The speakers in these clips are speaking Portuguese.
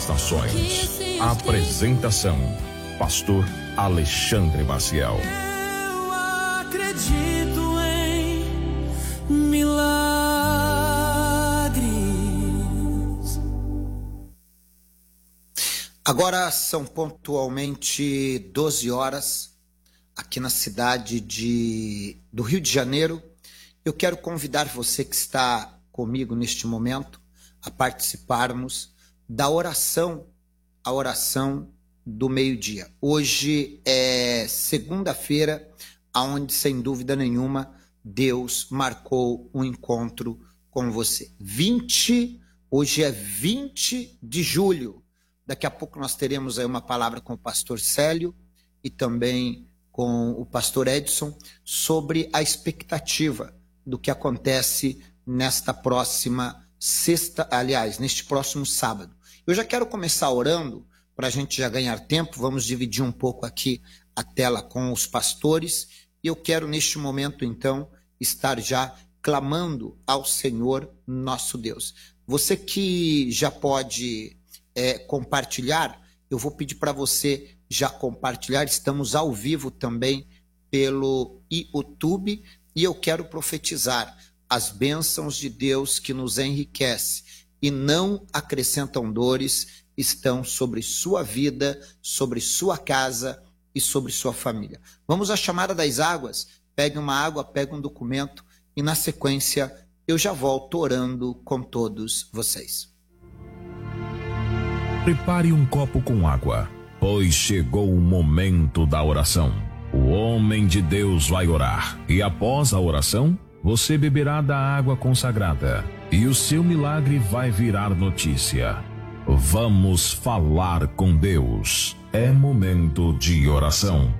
das nações. Apresentação: Pastor Alexandre Maciel. Eu acredito em milagres. Agora são pontualmente 12 horas aqui na cidade do Rio de Janeiro. Eu quero convidar você que está comigo neste momento a participarmos da oração, a oração do meio-dia. Hoje é segunda-feira, onde sem dúvida nenhuma Deus marcou um encontro com você. Hoje é 20 de julho. Daqui a pouco nós teremos aí uma palavra com o pastor Célio e também com o pastor Edson sobre a expectativa do que acontece nesta próxima neste próximo sábado. Eu já quero começar orando para a gente já ganhar tempo. Vamos dividir um pouco aqui a tela com os pastores e eu quero neste momento então estar já clamando ao Senhor nosso Deus. Você que já pode compartilhar, eu vou pedir para você já compartilhar. Estamos ao vivo também pelo YouTube e eu quero profetizar as bênçãos de Deus que nos enriquece e não acrescentam dores, estão sobre sua vida, sobre sua casa e sobre sua família. Vamos à chamada das águas. Pegue uma água, pegue um documento e na sequência eu já volto orando com todos vocês. Prepare um copo com água, pois chegou o momento da oração. O homem de Deus vai orar e após a oração, você beberá da água consagrada e o seu milagre vai virar notícia. Vamos falar com Deus. É momento de oração.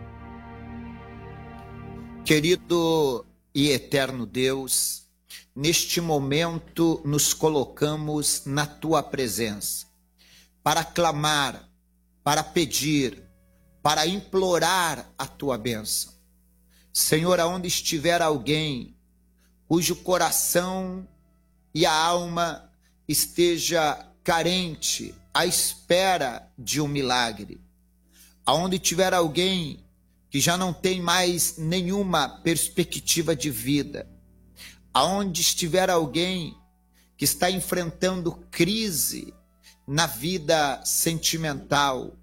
Querido e eterno Deus, neste momento nos colocamos na tua presença para clamar, para pedir, para implorar a tua bênção. Senhor, aonde estiver alguém cujo coração e a alma esteja carente, à espera de um milagre, aonde tiver alguém que já não tem mais nenhuma perspectiva de vida, aonde estiver alguém que está enfrentando crise na vida sentimental,